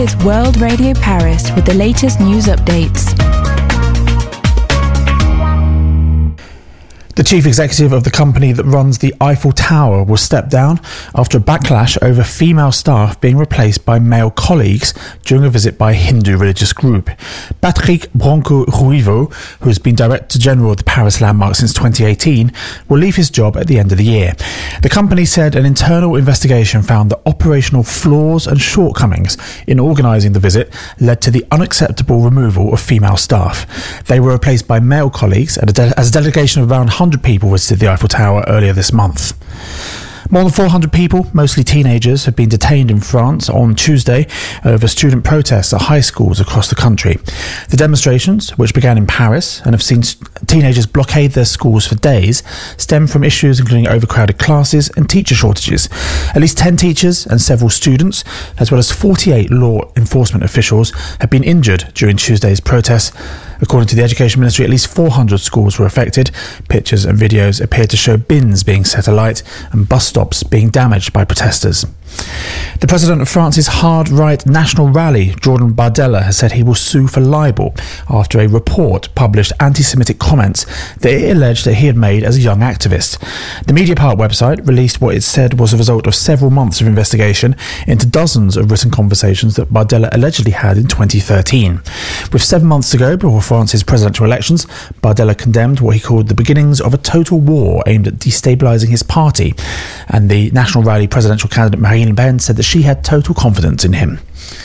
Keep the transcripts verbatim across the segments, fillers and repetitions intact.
It's World Radio Paris with the latest news updates. The chief executive of the company that runs the Eiffel Tower will step down after a backlash over female staff being replaced by male colleagues during a visit by a Hindu religious group. Patrick Branco-Ruivo, who has been Director General of the Paris Landmark since twenty eighteen, will leave his job at the end of the year. The company said an internal investigation found that operational flaws and shortcomings in organising the visit led to the unacceptable removal of female staff. They were replaced by male colleagues as a, de- as a delegation of around one hundred people visited the Eiffel Tower earlier this month. More than four hundred people, mostly teenagers, have been detained in France on Tuesday over student protests at high schools across the country. The demonstrations, which began in Paris and have seen teenagers blockade their schools for days, stem from issues including overcrowded classes and teacher shortages. At least ten teachers and several students, as well as forty-eight law enforcement officials, have been injured during Tuesday's protests. According to the Education Ministry, at least four hundred schools were affected. Pictures and videos appeared to show bins being set alight and bus stops being damaged by protesters. The president of France's hard-right National Rally, Jordan Bardella, has said he will sue for libel after a report published anti-Semitic comments that it alleged that he had made as a young activist. The Mediapart website released what it said was a result of several months of investigation into dozens of written conversations that Bardella allegedly had in twenty thirteen. With seven months to go before France's presidential elections, Bardella condemned what he called the beginnings of a total war aimed at destabilising his party, and the National Rally presidential candidate Marine Le Pen said that she had total confidence in him.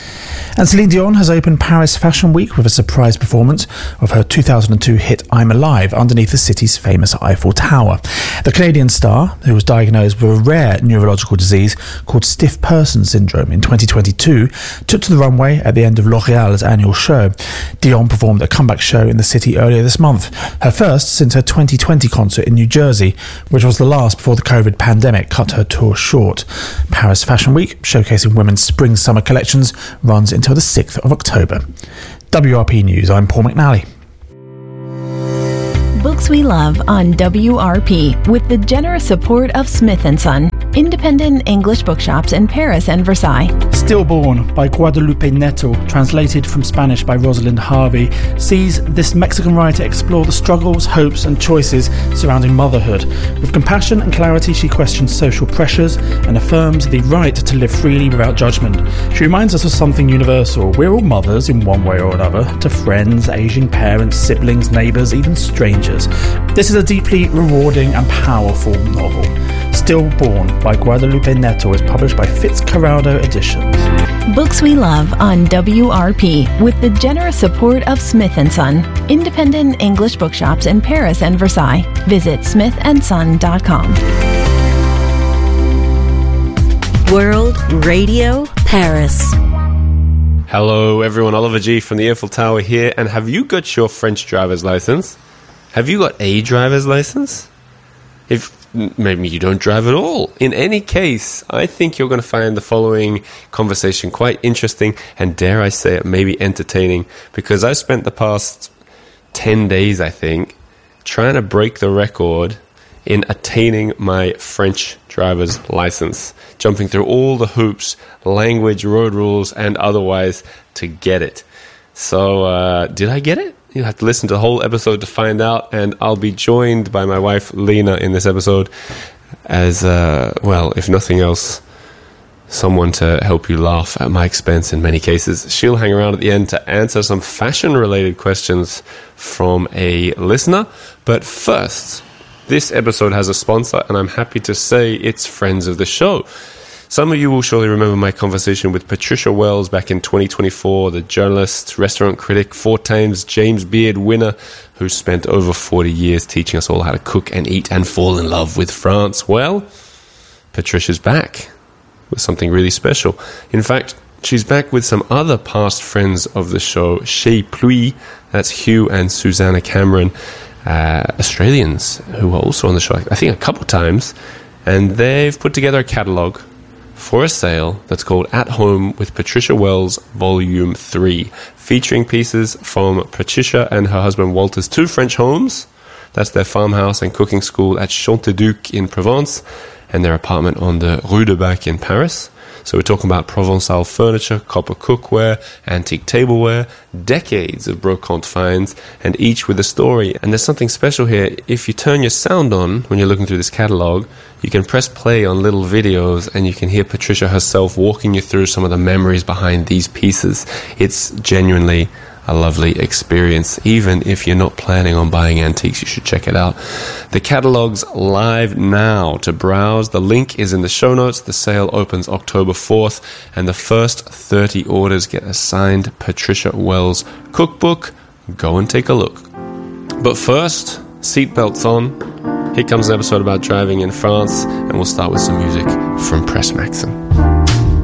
And Celine Dion has opened Paris Fashion Week with a surprise performance of her two thousand two hit I'm Alive underneath the city's famous Eiffel Tower. The Canadian star, who was diagnosed with a rare neurological disease called stiff person syndrome in twenty twenty-two, took to the runway at the end of L'Oréal's annual show. Dion performed a comeback show in the city earlier this month, her first since her twenty twenty concert in New Jersey, which was the last before the COVID pandemic cut her tour short. Paris Fashion Week, showcasing women's spring-summer collections, runs until the sixth of October. W R P News, I'm Paul McNally. Books we love on W R P with the generous support of Smith and Son, independent English bookshops in Paris and Versailles. Stillborn by Guadalupe Neto, translated from Spanish by Rosalind Harvey, sees this Mexican writer explore the struggles, hopes and choices surrounding motherhood. With compassion and clarity, she questions social pressures and affirms the right to live freely without judgment. She reminds us of something universal. We're all mothers in one way or another, to friends, aging parents, siblings, neighbours, even strangers. This is a deeply rewarding and powerful novel. Stillborn by Guadalupe Neto is published by Fitzcarraldo Editions. Books we love on W R P with the generous support of Smith and Son, independent English bookshops in Paris and Versailles. Visit smith and son dot com. World Radio Paris. Hello everyone, Oliver G from the Eiffel Tower here, and have you got your French driver's license? Have you got a driver's license? If maybe you don't drive at all. In any case, I think you're going to find the following conversation quite interesting and, dare I say it, maybe entertaining, because I've spent the past ten days, I think, trying to break the record in attaining my French driver's license, jumping through all the hoops, language, road rules, and otherwise to get it. So, uh, did I get it? You'll have to listen to the whole episode to find out, and I'll be joined by my wife, Lena, in this episode as, uh, well, if nothing else, someone to help you laugh at my expense in many cases. She'll hang around at the end to answer some fashion-related questions from a listener. But first, this episode has a sponsor, and I'm happy to say it's friends of the show. Some of you will surely remember my conversation with Patricia Wells back in twenty twenty-four, the journalist, restaurant critic, four times James Beard winner, who spent over forty years teaching us all how to cook and eat and fall in love with France. Well, Patricia's back with something really special. In fact, she's back with some other past friends of the show, Chez Pluie, that's Hugh and Susanna Cameron, uh, Australians, who are also on the show, I think a couple of times, and they've put together a catalogue for a sale that's called At Home with Patricia Wells Volume three, featuring pieces from Patricia and her husband Walter's two French homes. That's their farmhouse and cooking school at Chanteduc in Provence, and their apartment on the Rue de Bac in Paris. So we're talking about Provençal furniture, copper cookware, antique tableware, decades of brocante finds, and each with a story. And there's something special here. If you turn your sound on when you're looking through this catalog, you can press play on little videos and you can hear Patricia herself walking you through some of the memories behind these pieces. It's genuinely a lovely experience. Even if you're not planning on buying antiques, you should check it out. The catalog's live now to browse. The link is in the show notes. The sale opens October fourth, and the first thirty orders get a signed Patricia Wells cookbook. Go and take a look. But first, seatbelts on. Here comes an episode about driving in France, and we'll start with some music from Press Maxim.